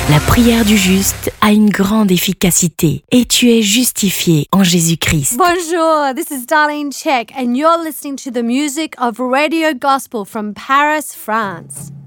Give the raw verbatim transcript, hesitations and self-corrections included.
La prière du juste a une grande efficacité et tu es justifié en Jésus-Christ. Bonjour, this is Darlene Check and you're listening to the music of Radio Gospel from Paris, France.